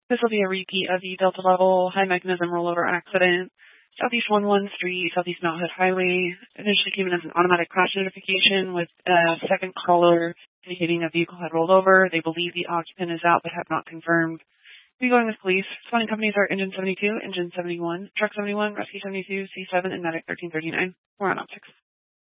This will be a repeat of the Delta level high mechanism rollover accident. Southeast 11 Street, Southeast Mount Hood Highway, initially came in as an automatic crash notification with a second caller indicating a vehicle had rolled over. They believe the occupant is out but have not confirmed. We'll be going with police. Responding companies are Engine 72, Engine 71, Truck 71, Rescue 72, C7, and Medic 1339. We're on optics.